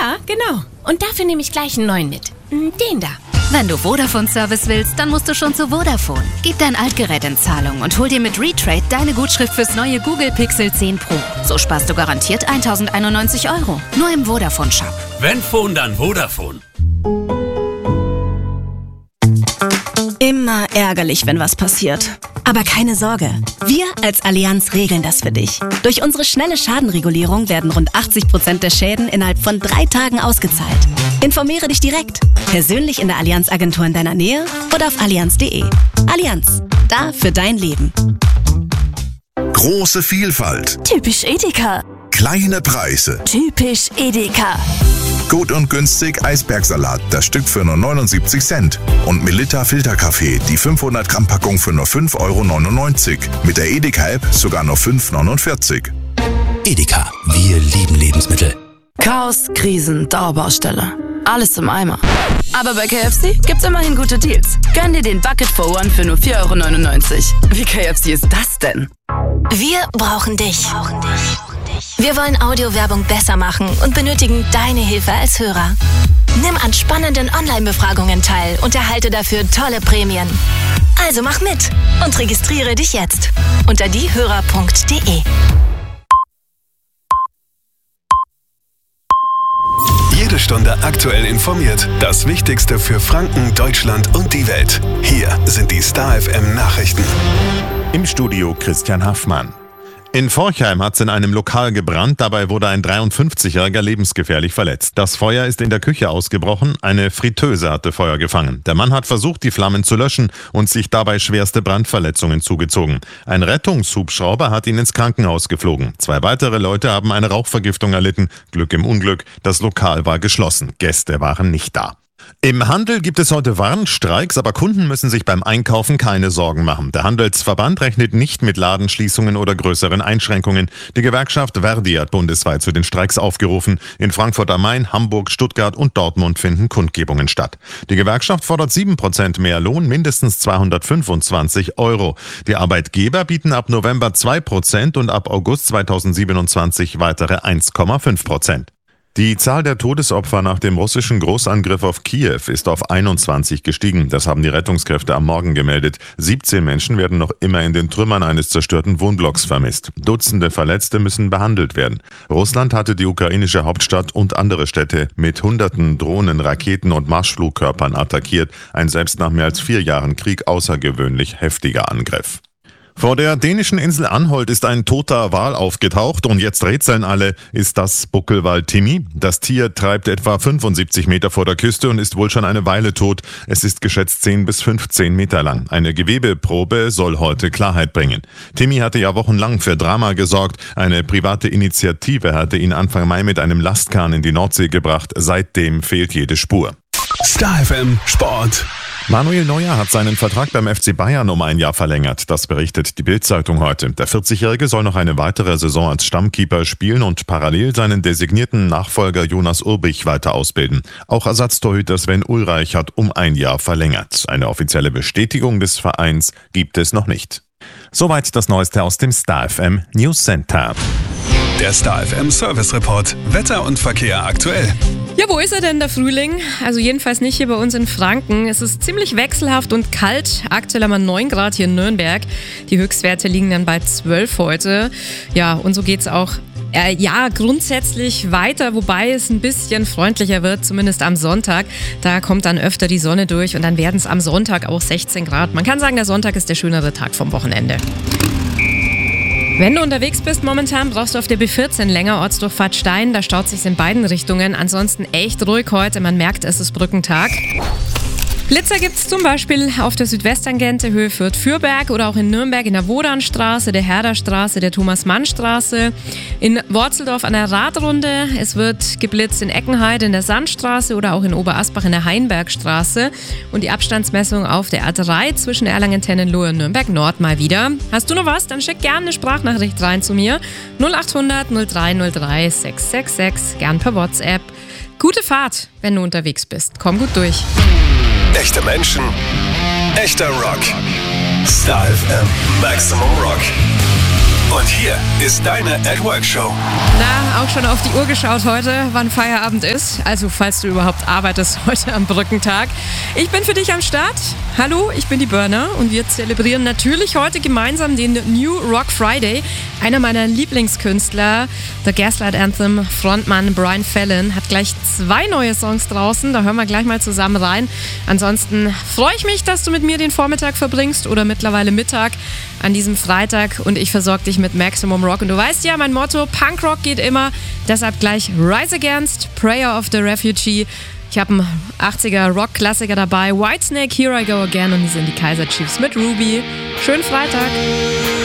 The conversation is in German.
Ja, genau. Und dafür nehme ich gleich einen neuen mit. Den da. Wenn du Vodafone-Service willst, dann musst du schon zu Vodafone. Gib dein Altgerät in Zahlung und hol dir mit Retrade deine Gutschrift fürs neue Google Pixel 10 Pro. So sparst du garantiert 1.091 €. Nur im Vodafone-Shop. Wenn Phone, dann Vodafone. Immer ärgerlich, wenn was passiert. Aber keine Sorge, wir als Allianz regeln das für dich. Durch unsere schnelle Schadenregulierung werden rund 80% der Schäden innerhalb von 3 Tagen ausgezahlt. Informiere dich direkt, persönlich in der Allianz-Agentur in deiner Nähe oder auf allianz.de. Allianz, da für dein Leben. Große Vielfalt. Typisch Edeka. Kleine Preise. Typisch Edeka. Gut und günstig Eisbergsalat, das Stück für nur 79 Cent. Und Melitta Filterkaffee, die 500 Gramm Packung für nur 5,99 €. Mit der Edeka-App sogar nur 5,49 €. Edeka, wir lieben Lebensmittel. Chaos, Krisen, Dauerbaustelle. Alles im Eimer. Aber bei KFC gibt's immerhin gute Deals. Gönn dir den Bucket for One für nur 4,99 €. Wie KFC ist das denn? Wir brauchen dich. Wir wollen Audiowerbung besser machen und benötigen deine Hilfe als Hörer. Nimm an spannenden Online-Befragungen teil und erhalte dafür tolle Prämien. Also mach mit und registriere dich jetzt unter diehörer.de. Jede Stunde aktuell informiert. Das Wichtigste für Franken, Deutschland und die Welt. Hier sind die Star FM Nachrichten. Im Studio Christian Haffmann. In Forchheim hat es in einem Lokal gebrannt, dabei wurde ein 53-Jähriger lebensgefährlich verletzt. Das Feuer ist in der Küche ausgebrochen, eine Fritteuse hatte Feuer gefangen. Der Mann hat versucht, die Flammen zu löschen und sich dabei schwerste Brandverletzungen zugezogen. Ein Rettungshubschrauber hat ihn ins Krankenhaus geflogen. 2 weitere Leute haben eine Rauchvergiftung erlitten. Glück im Unglück, das Lokal war geschlossen. Gäste waren nicht da. Im Handel gibt es heute Warnstreiks, aber Kunden müssen sich beim Einkaufen keine Sorgen machen. Der Handelsverband rechnet nicht mit Ladenschließungen oder größeren Einschränkungen. Die Gewerkschaft Verdi hat bundesweit zu den Streiks aufgerufen. In Frankfurt am Main, Hamburg, Stuttgart und Dortmund finden Kundgebungen statt. Die Gewerkschaft fordert 7% mehr Lohn, mindestens 225 €. Die Arbeitgeber bieten ab November 2% und ab August 2027 weitere 1,5%. Die Zahl der Todesopfer nach dem russischen Großangriff auf Kiew ist auf 21 gestiegen. Das haben die Rettungskräfte am Morgen gemeldet. 17 Menschen werden noch immer in den Trümmern eines zerstörten Wohnblocks vermisst. Dutzende Verletzte müssen behandelt werden. Russland hatte die ukrainische Hauptstadt und andere Städte mit Hunderten Drohnen, Raketen und Marschflugkörpern attackiert. Ein selbst nach mehr als 4 Jahren Krieg außergewöhnlich heftiger Angriff. Vor der dänischen Insel Anholt ist ein toter Wal aufgetaucht und jetzt rätseln alle, ist das Buckelwal Timmy? Das Tier treibt etwa 75 Meter vor der Küste und ist wohl schon eine Weile tot. Es ist geschätzt 10 bis 15 Meter lang. Eine Gewebeprobe soll heute Klarheit bringen. Timmy hatte ja wochenlang für Drama gesorgt. Eine private Initiative hatte ihn Anfang Mai mit einem Lastkahn in die Nordsee gebracht. Seitdem fehlt jede Spur. Star FM Sport. Manuel Neuer hat seinen Vertrag beim FC Bayern um 1 Jahr verlängert. Das berichtet die Bild-Zeitung heute. Der 40-Jährige soll noch eine weitere Saison als Stammkeeper spielen und parallel seinen designierten Nachfolger Jonas Urbich weiter ausbilden. Auch Ersatztorhüter Sven Ulreich hat um 1 Jahr verlängert. Eine offizielle Bestätigung des Vereins gibt es noch nicht. Soweit das Neueste aus dem Star FM News Center. Der Star FM Service Report. Wetter und Verkehr aktuell. Ja, wo ist er denn, der Frühling? Also jedenfalls nicht hier bei uns in Franken. Es ist ziemlich wechselhaft und kalt. Aktuell haben wir 9 Grad hier in Nürnberg. Die Höchstwerte liegen dann bei 12 heute. Ja, und so geht's auch grundsätzlich weiter, wobei es ein bisschen freundlicher wird, zumindest am Sonntag. Da kommt dann öfter die Sonne durch und dann werden es am Sonntag auch 16 Grad. Man kann sagen, der Sonntag ist der schönere Tag vom Wochenende. Wenn du unterwegs bist momentan, brauchst du auf der B14 länger Ortsdurchfahrt Stein. Da staut sich in beiden Richtungen. Ansonsten echt ruhig heute. Man merkt, es ist Brückentag. Blitzer gibt es zum Beispiel auf der Südwesttangente Höhe Fürth-Fürberg oder auch in Nürnberg in der Wodanstraße, der Herderstraße, der Thomas-Mann-Straße, in Worzeldorf an der Radrunde. Es wird geblitzt in Eckenheide in der Sandstraße oder auch in Oberasbach in der Heinbergstraße. Und die Abstandsmessung auf der A3 zwischen Erlangen-Tennenlohe und Nürnberg-Nord mal wieder. Hast du noch was? Dann schick gerne eine Sprachnachricht rein zu mir. 0800 0303 666, gern per WhatsApp. Gute Fahrt, wenn du unterwegs bist. Komm gut durch. Echte Menschen, echter Rock. Star FM Maximum Rock. Und hier ist deine At Work Show. Na, auch schon auf die Uhr geschaut heute, wann Feierabend ist. Also falls du überhaupt arbeitest heute am Brückentag. Ich bin für dich am Start. Hallo, ich bin die Burner und wir zelebrieren natürlich heute gemeinsam den New Rock Friday. Einer meiner Lieblingskünstler, der Gaslight Anthem Frontmann Brian Fallon, hat gleich 2 neue Songs draußen. Da hören wir gleich mal zusammen rein. Ansonsten freue ich mich, dass du mit mir den Vormittag verbringst oder mittlerweile Mittag an diesem Freitag und ich versorge dich mit Maximum Rock. Und du weißt ja, mein Motto, Punkrock geht immer. Deshalb gleich Rise Against, Prayer of the Refugee. Ich habe einen 80er Rock-Klassiker dabei, Whitesnake, Here I Go Again und die sind die Kaiser Chiefs mit Ruby. Schönen Freitag.